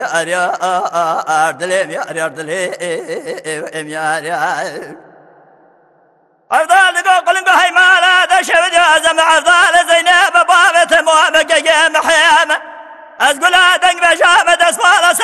yar dilim yar dilim yar أفضل قلن قهيمانة دشود يازم أفضل زينب بابت موامك يا محيامة أزقل هذا بجامة أسمال